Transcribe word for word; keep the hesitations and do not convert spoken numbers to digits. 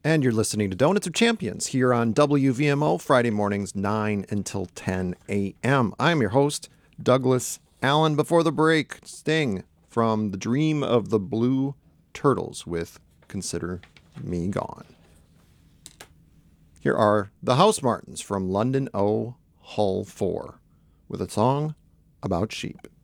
And you're listening to Donuts of Champions here on W V M O, Friday mornings, nine until ten a.m. I'm your host, Douglas Allen. Before the break, Sting from The Dream of the Blue Turtles with Consider Me Gone. Here are the Housemartins from London O. Hull four with a song about sheep.